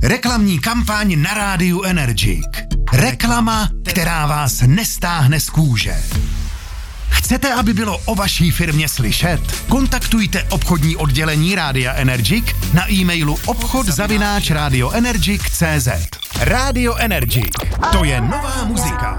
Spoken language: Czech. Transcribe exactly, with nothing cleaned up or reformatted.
Reklamní kampaň na rádiu Energik. Reklama, která vás nestáhne z kůže. Chcete, aby bylo o vaší firmě slyšet? Kontaktujte obchodní oddělení Rádia Energik na e-mailu obchod zavináč radioenergik tečka cé zet. Rádio Energik. To je nová muzika.